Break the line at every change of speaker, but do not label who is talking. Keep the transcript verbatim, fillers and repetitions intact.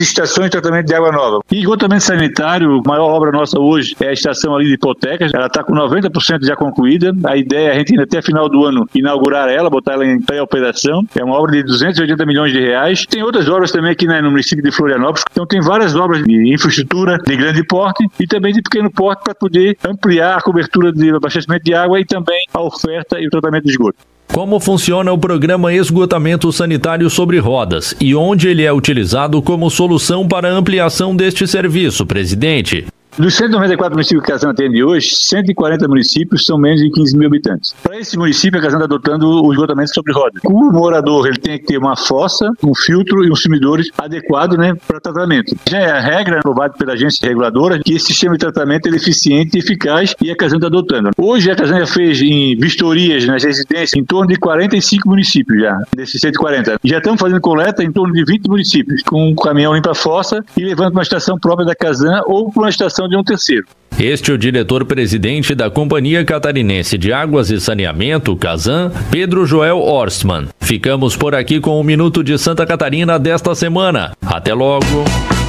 estações de tratamento de água nova. E esgotamento sanitário, a maior obra nossa hoje é a estação ali de Hipotecas, ela está com noventa por cento já concluída, a ideia é a gente até final do ano inaugurar ela, botar ela em pré-operação, é uma obra de duzentos e oitenta milhões de reais. Tem outras obras também aqui, né, no município de Florianópolis, então tem várias obras de infraestrutura de grande porte e também de pequeno porte para poder ampliar a cobertura de abastecimento de água e também a oferta e o tratamento de esgoto.
Como funciona o programa Esgotamento Sanitário sobre Rodas e onde ele é utilizado como solução para a ampliação deste serviço, presidente?
Dos cento e noventa e quatro municípios que a Casan atende hoje, cento e quarenta municípios são menos de quinze mil habitantes. Para esse município, a Casan está adotando o esgotamento sobre roda. O morador ele tem que ter uma fossa, um filtro e um sumidores adequado, né, para tratamento. Já é a regra aprovada pela agência reguladora que esse sistema de tratamento é eficiente e eficaz e a Casan está adotando. Hoje a Casan já fez em vistorias nas residências em torno de quarenta e cinco municípios já, desses cento e quarenta. Já estamos fazendo coleta em torno de vinte municípios, com um caminhão limpa a fossa e levando para uma estação própria da Casan ou para uma estação de um terceiro.
Este é o diretor-presidente da Companhia Catarinense de Águas e Saneamento, Casan, Pedro Joel Horstmann. Ficamos por aqui com o Minuto de Santa Catarina desta semana. Até logo!